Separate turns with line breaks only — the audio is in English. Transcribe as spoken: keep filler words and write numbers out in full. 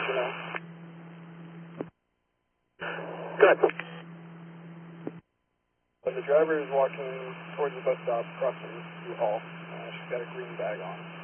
you know.
Good.
But the driver is walking towards the bus stop, crossing through Hall. Uh, she's got a green bag on.